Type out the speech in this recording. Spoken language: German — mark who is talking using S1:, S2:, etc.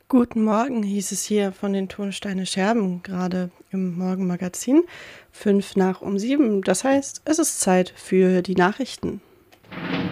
S1: Guten Morgen, hieß es hier von den Tonsteine Scherben, gerade im Morgenmagazin. 5 nach um 7, das heißt, es ist Zeit für die Nachrichten.